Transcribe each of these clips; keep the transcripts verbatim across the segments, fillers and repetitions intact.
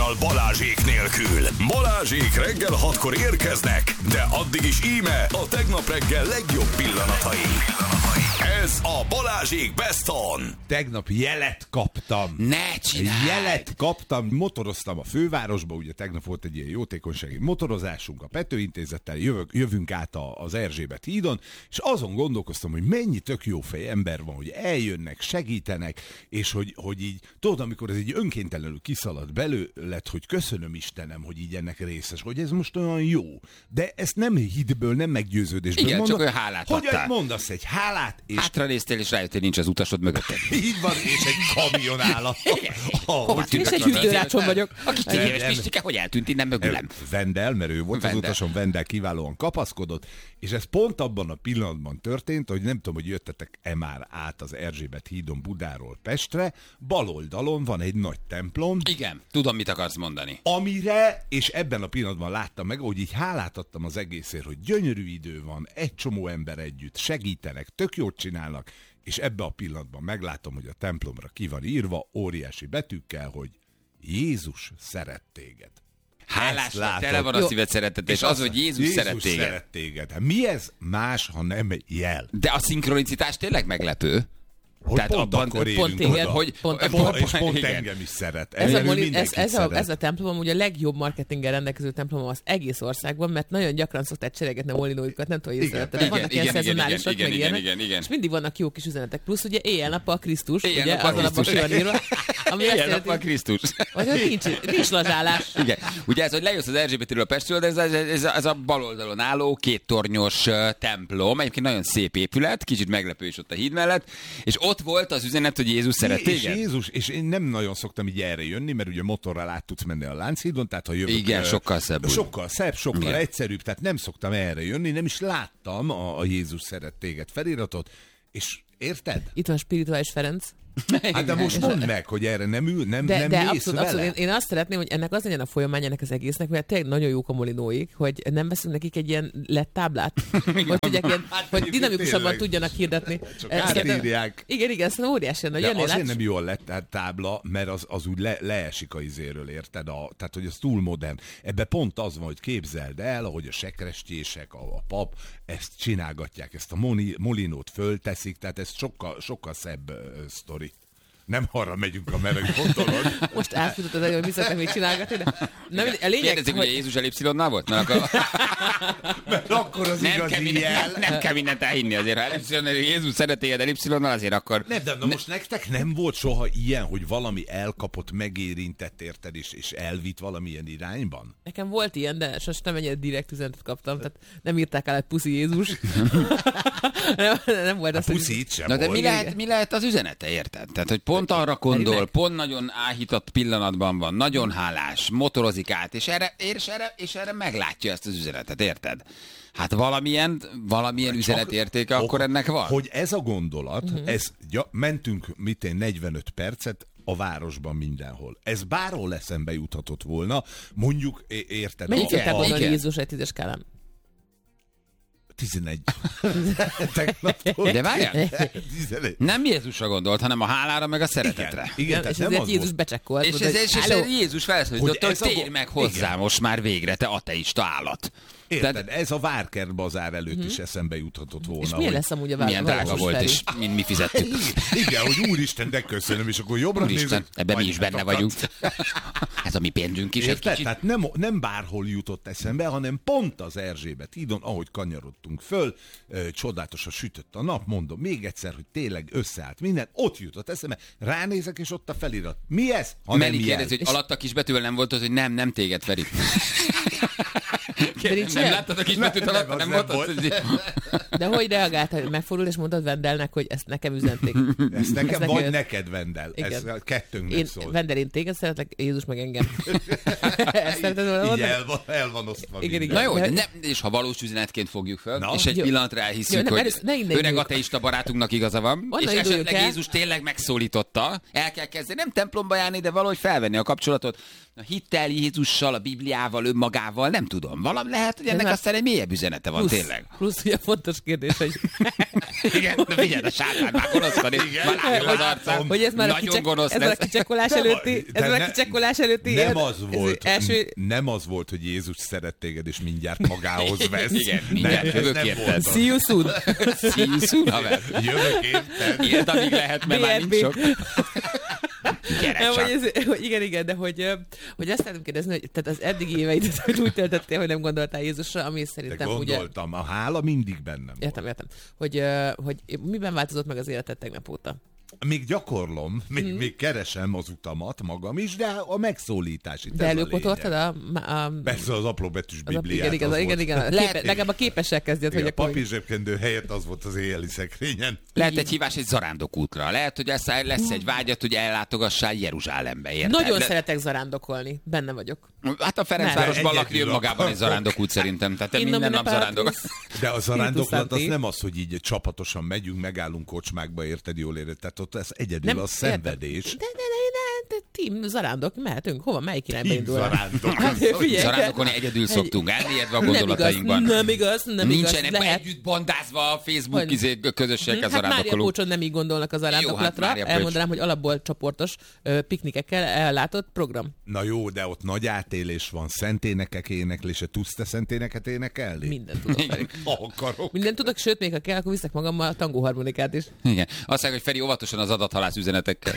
hajnal Balázsék nélkül. Balázsék reggel hatkor érkeznek, de addig is íme a tegnap reggel legjobb pillanatai. Ez a Balázsék Best On. Tegnap jelet kaptam. Ne csinálj! Jelet kaptam, motoroztam a fővárosba, ugye tegnap volt egy ilyen jótékonysági motorozásunk a Pető Intézettel, jövök, jövünk át a, az Erzsébet hídon, és azon gondolkoztam, hogy mennyi tök jó fej ember van, hogy eljönnek, segítenek, és hogy, hogy így, tudod, amikor ez így önkéntelenül kiszalad belőled, hogy köszönöm Istenem, hogy így ennek részes, hogy ez most olyan jó. De ezt nem hitből, nem meggyőződésből igen, mondom, csak olyan hálát hogy adtál. mondasz egy hálát, és hátranéztél, és rájöttél, nincs az utasod mögötted. így van, és egy kamion állat. Hova És egy hűtőrácson vagyok. A kicsi éves Pistike, hogy eltűnt innen mögülem? Vendel, mert ő volt Vendel. az utason, Vendel kiválóan kapaszkodott, és ez pont abban a pillanatban történt, hogy nem tudom, hogy jöttetek-e már át az Erzsébet hídon Budáról Pestre, bal oldalon van egy nagy templom, Igen, tudom, mit akarsz mondani. amire, és ebben a pillanatban láttam meg, hogy így hálát adtam az egészért, hogy gyönyörű idő van, egy csomó ember együtt, segítenek, tök jót csinálnak, és ebbe a pillanatban meglátom, hogy a templomra ki van írva óriási betűkkel, hogy Jézus szeret téged. Hálásra tele van a Jó. szíved szeretet, és az, azt- hogy Jézus, szeret téged. szeret téged. Hát mi ez más, ha nem egy jel? De a szinkronicitás tényleg meglepő. Hogy Tehát pont abban- akkor pont érünk téged, oda. hogy- pont, hogy- pont, és pont igen. engem is szeret. Ez a, Erről moli, ez, mindenkit ez, a, szeret. ez a templom ugye a legjobb marketinggel rendelkező templom az egész országban, mert nagyon gyakran szokták cseregetni a molinóikat, nem tudom, hogy Igen. észrevetted, de Igen, vannak ilyen igen, igen, szezonálisak, igen, meg igen, ilyenek, igen, igen. és mindig vannak jó kis üzenetek. Plusz ugye éjjel-nappal Krisztus, ugye, Éjjel-nappal az alapban ki Krisztus. van írva, ami azt Ilyen nap van jelenti, Krisztus. hogy ott nincs, nincs lazsálás. Igen. Ugye ez, hogy lejössz az Erzsébetről a Pestről, de ez, ez, ez, ez a bal oldalon álló két tornyos uh, templom, egyébként nagyon szép épület, kicsit meglepő is ott a híd mellett, és ott volt az üzenet, hogy Jézus szeret És téged. Jézus, és én nem nagyon szoktam így erre jönni, mert ugye motorral át tudsz menni a Lánchídon, tehát ha jövök... Igen, ö, sokkal szebb úgy. Sokkal szebb, sokkal Igen. egyszerűbb, tehát nem szoktam erre jönni, nem is láttam a, a Jézus szeret téged feliratot, és érted? Itt van Spirituális Ferenc. Hát de most mondd meg, hogy erre nem ül, nem, De, nem de mész abszolút, vele. abszolút. Én, én azt szeretném, hogy ennek az legyen a folyamány ennek az egésznek, mert tényleg nagyon jók a molinóik, hogy nem veszünk nekik egy ilyen lett táblát, hogy tudják ilyen, Hát hogy egyébként dinamikusabban tényleg. tudjanak hirdetni. Csak Ezt szerintem- átírják. Igen, igen, szerintem óriási lenne. De Jönnél azért át, nem jól lett tehát tábla, mert az, az úgy le, leesik a izéről, érted? A, tehát, hogy az túl modern. Ebbe pont az van, hogy képzeld el, ahogy a sekrestjések, a, a pap ezt csinálgatják, ezt a moni, molinót fölteszik, tehát ez sokkal, sokkal szebb uh, sztori. Nem arra megyünk a meleg gondolod. most átfutott az elő, hogy mi szokták még csinálgatni, de nem, a lényeg, Kérdezik, hogy hogy Jézus elipszilonnál volt? Mert akkor Mert akkor az nem, kell igazi minden, jel. nem, nem kell mindent elhinni azért. Ha elipszilonnal, Jézus szeret téged elipszilonnal, azért akkor... Nem, de na most nektek nem volt soha ilyen, hogy valami elkapott, megérintett, érted, és, és elvitt valamilyen irányban? nekem volt ilyen, de sosem nem ennyire direkt üzenetet kaptam, tehát nem írták el, hogy puszi Jézus. nem, nem volt A az, hogy- puszi itt sem Na de volt. mi lehet, mi lehet az üzenete, érted? Tehát, hogy pont arra gondol, meg. pont nagyon áhított pillanatban van, nagyon hálás, motorozik át, és erre, és erre, és erre meglátja ezt az üzenetet, érted? Hát valamilyen, valamilyen üzenetértéke akkor ennek van. Hogy ez a gondolat, Mhm. uh-huh. ez, ja, mentünk mit én negyvenöt percet a városban mindenhol. Ez bárhol eszembe juthatott volna, mondjuk, é- érted? Mennyit a- szokták a- mondani igen. Jézus egy tízes skálán? tizenegy. Tegnaptól. De várjál, tizenegy. nem Jézusra gondolt, hanem a hálára meg a szeretetre. Igen, igen, tehát és nem ezért az Jézus volt. becsekkolt. És, mondta, ez, hogy, és, és "Halló, Jézus felszólította, Hogy hogy ez a térj go- meg hozzá Igen. most már végre, te ateista állat. Érted? Tehát Ez a Várkert bazár előtt is eszembe juthatott volna. És milyen hogy- lesz amúgy a milyen drága város volt, felé? és mind mi fizettük. Igen, hogy úristen, de köszönöm, és akkor jobbra Úristen, nézek. ebben mi majd is benne megakadt. vagyunk. Ez a mi pénzünk is egy Érted? kicsit. Tehát nem, nem bárhol jutott eszembe, hanem pont az Erzsébet hídon, ahogy kanyarodtunk föl, ö, csodálatosan sütött a nap, mondom még egyszer, hogy tényleg összeállt minden, ott jutott eszembe, ránézek, és ott a felirat. Mi ez? Ha nem Meli jel. kérdezi, hogy alatt a kisbetűvel nem volt az, hogy nem, nem téged, Feri. nincs Nem ilyen? láttad a kisbetűt Nem, alatt? nem, Nem, az nem nem volt? volt. De hogy reagált, hogy megfordult, és mondtad Vendelnek, hogy ezt nekem üzenték? Ez nekem, Ez vagy neked- neked, Vendel. Ez Igen. a kettőnknek Én, szól. Vendel, én téged szeretlek, Jézus meg engem. Ezt szereted volna Így mondani? el van, el van osztva Igen, minden. Na jó, de De- nem, és ha valós üzenetként fogjuk fel, Na. és egy Jó. pillanatra Jó, elhisszük, nem, hogy először ne innen öreg induljuk. ateista barátunknak igaza van, Onnan és induljunk esetleg el. Jézus tényleg megszólította, el kell kezdeni, nem templomba járni, de valahogy felvenni a kapcsolatot a hittel Jézussal, a Bibliával, önmagával, nem tudom. tudom. Valami lehet, hogy ennek már- aztán egy mélyebb üzenete van, Plusz, tényleg. plusz ugye fontos kérdés, hogy, Igen, de figyeld, a sátán már gonoszkodik. Már látom az arcán. hogy ez már a, Nagyon kicsek, gonosz ez már a lesz. kicsekkolás Nem, előtti, de ez már a ne- kicsekkolás előtti Nem ilyen- az ez volt, első, nem az volt, hogy Jézus szeret téged, és mindjárt magához vesz. Igen, mindjárt Nem, ez jövök nem érted. volt az. see you soon. See you soon, haver. Jövök érted. Ilyet, amíg lehet, mert már bé ef nincs bé. sok. Gyere Nem, hogy csak. ez, hogy igen, igen, de hogy, ö, hogy azt szeretném kérdezni, hogy tehát az eddigi éveidet hogy úgy töltöttél, hogy nem gondoltál Jézusra, ami De szerintem ugye... gondoltam, a hála mindig bennem volt. Értem, értem. Hogy, ö, hogy miben változott meg az életed tegnap óta? Még gyakorlom, még, Mhm. még keresem az utamat magam is, de a megszólítás itt De ez a előpotoltad lényeg. a... a Persze az apróbetűs az a, bibliát. igen, igen, az igen, volt. igen, igen. Lehet, Képe, hogy- legalább a képessel kezdjed, Igen, hogy a akkor... papírzsebkendő helyett az volt az éjjeli szekrényen. Lehet egy hívás egy zarándokútra. Lehet, hogy lesz, lesz egy vágyat, hogy ellátogassál Jeruzsálembe, érted? Nagyon Le- szeretek zarándokolni. Benne vagyok. Hát a Ferencvárosban Ne, lakni egyedül önmagában egy akarok. zarándokút szerintem. Tehát te Én minden nem nap ünnepelt zarándok. plusz. De a zarándoklat az Santi. nem az, hogy így csapatosan megyünk, megállunk kocsmákba, érted, jól érted. Tehát ott ez egyedül Nem, a szenvedés. De, de, de, de, de, team zarándok, mehetünk. Hova? Melyik irányba Team indul? zarándok. Hát, figyelj, Zarándokolni egyedül szoktunk, elmélyedve a nem igaz, gondolatainkban. nem igaz, nem igaz. Nincsenek Lehet. együtt bandázva a Facebook Hogy- izé, közösségek Hát Mária zarándokolók. Pócson nem így gondolnak az zarándoklatra. Mária Pócs. Elmondanám, hogy alapból csoportos ö, piknikekkel ellátott program. Na jó, de ott nagy átélés van, szenténekek éneklése. Tudsz te szenténeket énekelni? Mindent tudok. Feri. Ha akarok. Mindent tudok, sőt, még ha kell, akkor viszek magammal a tangóharmonikát is. Igen. Azt mondják, hogy Feri óvatosan az adathalász üzenetekkel.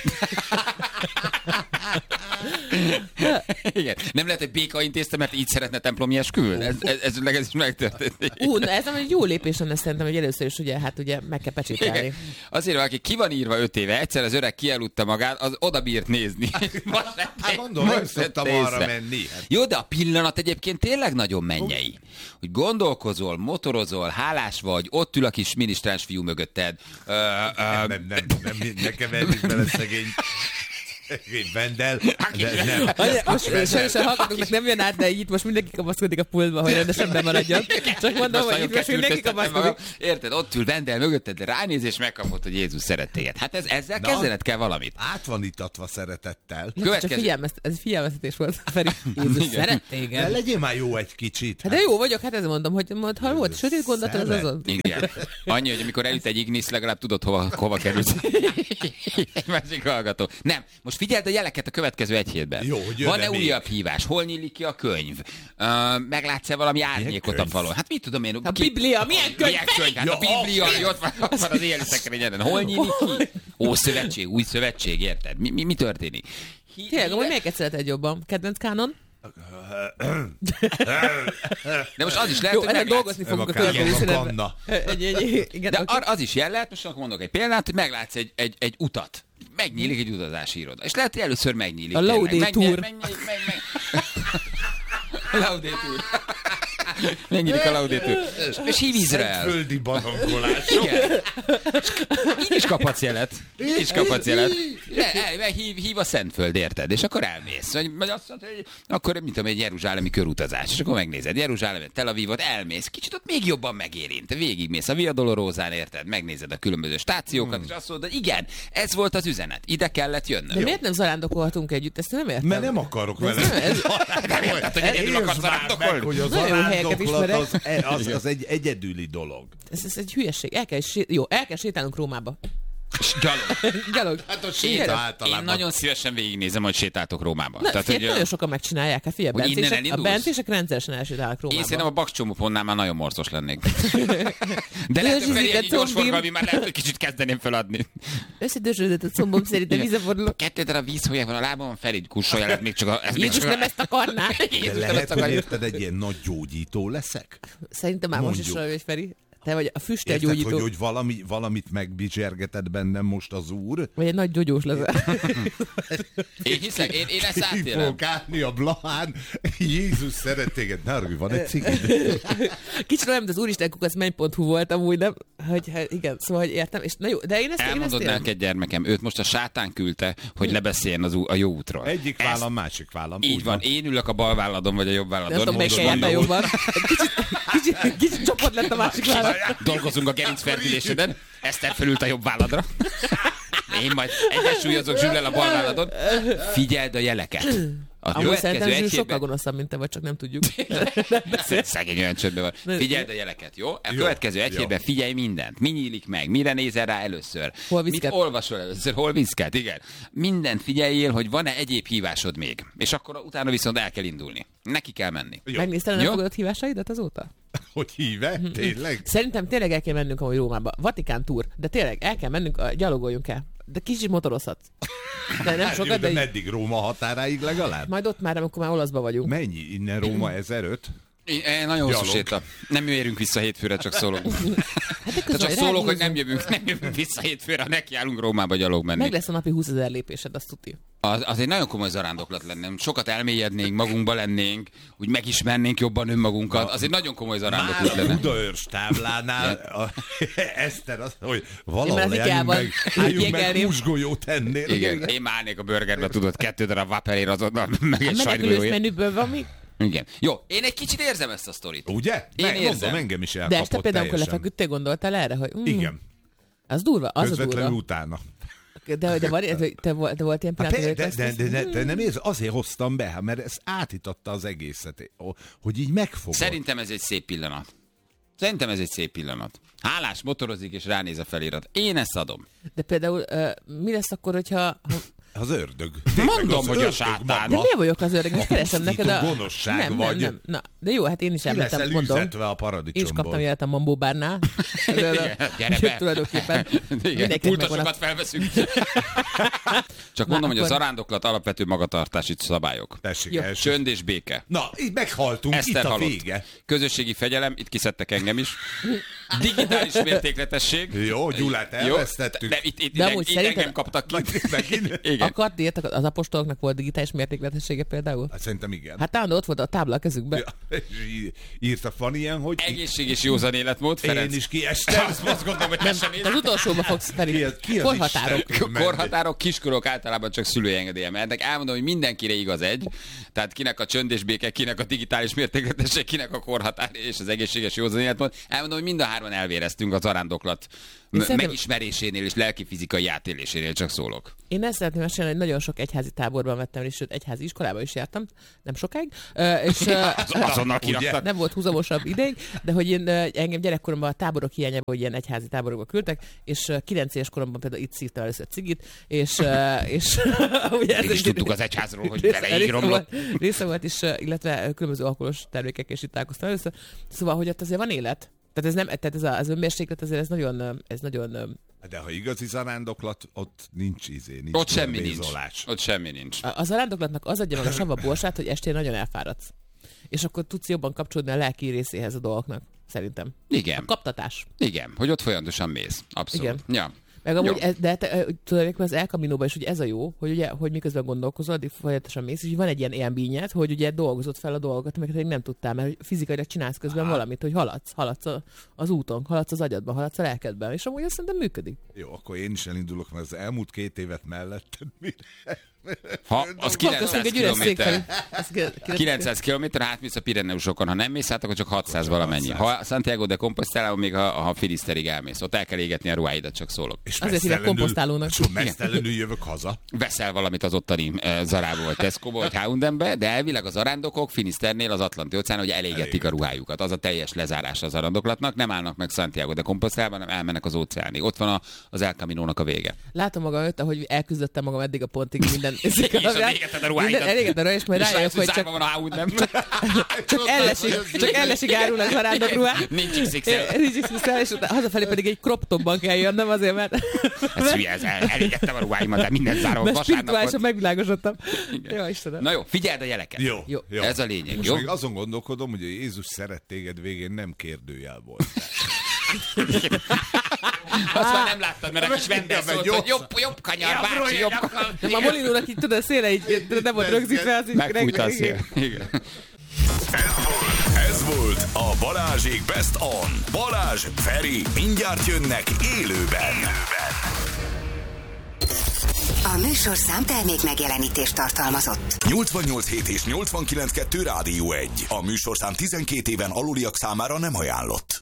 Igen. Nem lehet, hogy Béka intézte, mert így szeretne templomi esküvőn? Ez, ez, ez, ez is megtörtént. Ú, na ez nem egy jó lépés lenne szerintem, hogy először is ugye, hát ugye meg kell pecsételni. Igen. Azért, valaki ki van írva öt éve, egyszer az öreg kialudta magát, az oda bírt nézni. Most vette- Hát mondom, nem most szoktam vette arra észre. menni. Hát Jó, de a pillanat egyébként tényleg nagyon mennyei. Hogy gondolkozol, motorozol, hálás vagy, ott ül a kis minisztráns fiú mögötted. Ö, ö, nem, nem, nem, nem, ne keverjük bele szegény, szegény Vendel. De nem. Anya, most sajnos a hallgatóknak nem jön át, de így most mindenki kapaszkodik a pultba, hogy rendesen bemaradjon. Csak mondom, hogy itt most mindenki kapaszkodik. Érted, ott ül Vendel mögötted, de ránéz és megkapod, hogy Jézus szeret téged. Hát ez, ezzel Na. kezdened kell valamit. Át van itatva szeretettel. Csak Következő. figyelmezt, ez figyelmeztetés volt, Feri. Jézus Igen. szeret De téged. legyél már jó egy kicsit. Hát de jó vagyok, hát ez mondom, hogy mond, ha volt sötét gondolat, az Szeret. azon. Igen. Annyi, hogy amikor elüt egy ignisz, legalább tudod, hova, hova kerülsz. Egy másik hallgató. Nem, most figyeld a jeleket a következő egy hétben. Jó, hogy jön-e Van-e még? újabb hívás? Hol nyílik ki a könyv? Uh, meglátsz-e valami árnyékot a könyv? falon? Hát mit tudom én? A Biblia, milyen könyv? Milyen könyv? Hát Ja, a Biblia, ami ott van, ott van az éjjeli szekrényeden. Hol nyílik ki? Ó, szövetség, új szövetség, érted? Mi, mi, mi történik? Hí- Tényleg, amúgy melyiket szereted jobban? Kedvenc kánon? De most az is lehet, Jó, hogy ezen meglátsz. dolgozni Nem fogunk a a kánon, következő a szünetben. kanna. Egy, egy, igen, De oké. ar- az is jel lehet, most akkor mondok egy példát, hogy meglátsz egy, egy, egy utat. Megnyílik egy utazási iroda. És lehet, hogy először megnyílik. A tényleg. Laudator. Megnyílik, megnyílik, meg, meg. Laudator. Megnyílik a Laudator. És hív Izrael. Földi barangolás. Igen. Így is kaphatsz jelet. Így is kaphatsz jelet. Le, el, el, hív, hív a Szentföld, érted? És akkor elmész. Vagy, vagy azt mondod, hogy akkor, mint tudom, egy jeruzsálemi körutazás. És akkor megnézed Jeruzsálemet, Tel Avivot, elmész. Kicsit ott még jobban megérint. Végigmész a Via Dolorózán, érted? Megnézed a különböző stációkat, hmm. és azt mondod, hogy igen, ez volt az üzenet. Ide kellett jönnöm. De miért nem zarándokolhatunk együtt? Ezt nem értem. Mert nem akarok vele. Ez, Nem érted, hogy egyedül Értsd akarsz már zarándokolni? meg, hogy a Nagyon jó helyeket zarándoklat ismerek. az, az, az egy egyedüli dolog. ez, ez egy hülyeség. El kell, sé- jó, el kell sétálnunk Rómába. Gyalog. Gyalog. Hát a Én, séta én általában. nagyon szívesen végignézem, hogy sétáltok Rómába. Na, Tehát, figyelj, hogy, nagyon sokan megcsinálják. Hát figyelj, hogy innen bencések, a elindulsz? bencések rendszeresen elsétálnak Én Rómába. szerintem a bakcsomópontnál már nagyon morcos lennék. De lehet, hogy Dörzsözik Feri a egy gyors combim. forgalmi már lehet, hogy kicsit kezdeném feladni. Összedörzsödött a combom, szerintem vízefordulok. Kettő darab vízhólyag van a lábamon, Feri kussolja, lehet még csak a... Ez még Jézus csak nem a... ezt akarná. De Jézus nem lehet, ezt hogy akarja. érted, egy ilyen nagy gyógyító leszek? Szerintem már most is Mondjuk. olyan vagy, Feri. Te vagy a füstel Érted, gyógyító. hogy, hogy valami, valamit megbizsergetett bennem most az úr? Vagy egy nagy gyógyós leszel. Én hiszek, én, én ezt Ki átélem. fogok állni a Blahán, Jézus szeret téged. Ne arra, van egy cigid? Kicsit olyan, mint az úristen kukac menny pont hu volt amúgy, nem? Hogy, hát igen, szóval, hogy értem. És na jó, de én ezt, én ezt Elmondod élem. neked, gyermekem, őt most a sátán küldte, hogy lebeszéljen az ú- a jó útról. Egyik Ezt- vállam, másik vállam. Így Úgy van, én ülök a bal válladon, vagy a jobb Nem válladon. tudom, melyik Mondom, helyen mondom, jobban. Kicsit, kicsit, kicsit csoport lett a másik vállalat. Dolgozunk a gerincferdüléseden. Eszter felült a jobb válladra. Én majd egyensúlyozok Zsüllel a bal válladon. Figyeld a jeleket. A Amúgy szerintem Zsül sokkal gonoszabb, mint te vagy, csak nem tudjuk. Szegény olyan csöndben van. Figyeld a jeleket, jó? A következő egy hétben figyelj mindent. Mi nyílik meg? Mire nézel rá először? Hol Mit viszket? olvasol először? Hol viszket? Igen. Mindent figyeljél, hogy van-e egyéb hívásod még. És akkor utána viszont el kell indulni. Neki kell menni. Megnézted a Jó? elfogadott hívásaidat azóta? Hogy híve? Tényleg? Szerintem tényleg el kell mennünk amúgy Rómába. Vatikán túr. De tényleg el kell mennünk, a- gyalogoljunk el. De kicsit motorozhatsz. De nem Hát jó, sokat, de de így, meddig? Róma határáig legalább? majd ott már, amikor már olaszba vagyunk. Mennyi? Innen Róma ezeröt? É, é, nagyon hosszú Gyalog. séta. Nem érünk vissza hétfőre, csak szólok. Hát de De csak közben szólok, hogy nem ránézünk. jövünk, nem jövünk vissza hétfőre, ha nekiállunk Rómába gyalog menni. Meg lesz a napi húszezer lépésed, azt tuti. Az, az egy nagyon komoly zarándoklat lenne. Sokat elmélyednénk, magunkba lennénk, úgy megismernénk jobban önmagunkat. Az egy nagyon komoly zarándoklat Már a lenne. Budaörs táblánál a, Eszter azt, hogy Én valahol már az álljunk Ikában meg, álljunk meg jéggelném. húsgolyót ennél. Igen, én már állnék a burgerbe, tudod, kettő darab Whopperér azonnal, meg egy Menekülős sajtgolyóért. menüből van mi? Igen. Jó, én egy kicsit érzem ezt a sztorit. Ugye? Én Meg, érzem. mondom, engem is De elkapott este például, amikor teljesen. lefeküdtél, gondoltál erre, hogy mm, Igen, az durva, az a közvetlenül durva. utána. De, de, van, de, te, volt, de volt ilyen Hát pillanat, de, hogy de, azt de, de, mondod, de, de nem érz, azért hoztam be, hát mert ez átitatta az egészet, hogy így megfogod. Szerintem ez egy szép pillanat. Szerintem ez egy szép pillanat. Hálás motorozik és ránéz a felirat. Én ezt adom. de például uh, mi lesz akkor, hogyha... Ha, Az ördög. Mondom, Az hogy a ördög sátán. de maga. miért vagyok az öreg? Most keresem pusztító neked a... gonoszság nem, vagy. Nem, nem, na, de jó, hát én is Ki említem, leszel mondom. üzetve a Én is paradicsomból. kaptam jelet a Mambó bárnál. Gyere be. Tulajdonképpen. Igen, Mindenkinek megvan pultosokat a... felveszünk. Csak Na, mondom, hogy a akkor- zarándoklat alapvető magatartási szabályok. Tessék, Jó. első. Csönd és béke. Na, így meghaltunk, Eszter itt a halott. vége. Közösségi fegyelem, itt kiszedtek engem is. Digitális mértékletesség. Jó, Gyulát elvesztettük. De, de itt, itt, De de amúgy itt szerinted- engem kaptak ki. Megint? Igen. Akart írtak, az apostoloknak volt digitális mértékletessége például? Hát szerintem igen. Hát állandó ott volt a tábla a kezükben. Ja, és í- írta Fanny ilyen, hogy Egészség és józan életmód, én Ferenc. is kiestem. Azt azt gondolom, hogy te sem Az utolsóba fogsz Ki felé. az- ki az Korhatárok. Isten? Korhatárok, kiskorok általában csak szülői engedélye mehetnek. Elmondom, hogy mindenkire igaz egy. Tehát kinek a csönd és béke, kinek a digitális mértékletesség, kinek a korhatár és az egészséges józan életmód. Elmondom, hogy mind a hárman elvéreztünk az zarándoklat Én szerintem- megismerésénél és lelki-fizikai átélésénél, csak szólok. Én ezt szeretném mesélni, hogy nagyon sok egyházi táborban vettem, és sőt, egyházi iskolába is jártam, nem sokáig, Ö, és ö, Azonnal kiraktak. nem volt húzamosabb ideig, de hogy én, ö, engem gyerekkoromban a táborok hiányában, hogy ilyen egyházi táborokba küldtek, és ö, kilenc éves koromban például itt szívtam először cigit, és, ö, és ugye ez Még is egy- tudtuk az egyházról, hogy része- vele így része romlott. volt, része volt is, ö, illetve különböző alkoholos termékek, és itt találkoztam először. Szóval, hogy ott azért van élet. Tehát ez nem, tehát ez a, az önmérséklet azért ez nagyon, ö, ez nagyon ö, De ha igazi zarándoklat, ott nincs izé, nincs Ott semmi nincs. bézolás. Ott semmi nincs. A- az arándoklatnak az adja meg a sava borsát, hogy estén nagyon elfáradsz. És akkor tudsz jobban kapcsolódni a lelki részéhez a dolgoknak, szerintem. Igen. Kaptatás. Igen, hogy ott folyamatosan mész. Abszolút. Igen. Ja. Meg amúgy, Jó. ez, de te, ö, tulajdonképpen az El Caminóban is ugye ez a jó, hogy ugye, hogy miközben gondolkozol, addig folyamatosan mész, és van egy ilyen élményed, hogy ugye dolgozod fel a dolgokat, amiket még nem tudtál, mert fizikailag csinálsz közben Á. valamit, hogy haladsz, haladsz a, az úton, haladsz az agyadban, haladsz a lelkedben, és amúgy azt szerintem működik. Jó, akkor én is elindulok, mert az elmúlt két évet melletted mire? Ha az kilencszáz Köszönjük egy üres szék felé. kilométer. Azt ki- ki- kilencszáz kilométer, átmész a Pireneusokon. Ha nem mész át, akkor csak hatszáz valamennyi. Ha Santiago de Compostela, még ha, ha Finiszterig elmész. Ott el kell égetni a ruháidat, csak szólok. És Azért hívják mesztelenül- komposztálónak. és mesztelenül jövök haza. Veszel valamit az ottani uh, Zarába, vagy Tesco-ba, vagy há és em-be, de elvileg az arándokok Finiszternél az Atlanti óceán, hogy elégetik a ruhájukat. Az a teljes lezárás az arándoklatnak. Nem állnak meg Santiago de Compostela-ban, hanem elmennek az óceánig. Ott van a, az El Caminónak a vége. Látom magam előtt, ahogy elküzdöttem magam eddig a pontig minden. És elégeted a ruháidat. Elégeted a ruháidat, és majd És rájövök, rájössz, hogy hogy csak, zárva van a há és em. csak ellesik, csak ellesik árul az arándok ruhá. Nincs iksz iksz el. Nincs iksz iksz el, és utána hazafelé pedig egy crop topban kell jönnöm azért, mert, Ez hülye, ez el, elégettem a ruháimat, de minden zárom. mert Vasárnap spirituálisan volt. megvilágosodtam. Jó, Istenem. Na jó, figyeld a jeleket. Jó, Jó. jó. Ez a lényeg, Most jó? még azon gondolkodom, hogy a Jézus szeret téged, végén nem kérdőjel volt. Azt már nem láttad, mert a kis vendég Igen, szólt, meg hogy jobb, jobb kanyar, bácsi, jobb kanyar. Nem, a Molinónak így tudod, a széle így nem volt rögzítve, az így... Megfújta a szél. Igen. Ez volt a Balázsék Best On. Balázs, Feri, mindjárt jönnek élőben. A műsorszám termék megjelenítést tartalmazott. nyolcvannyolc hét és nyolcvankilenc kettő Rádió egy. A műsorszám tizenkét éven aluliak számára nem ajánlott.